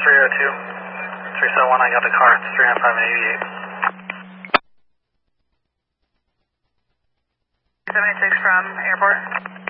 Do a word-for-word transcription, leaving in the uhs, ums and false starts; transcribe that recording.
three oh two, three seven one, I got the car, it's three nine five and eighty-eight. seventy-six from airport.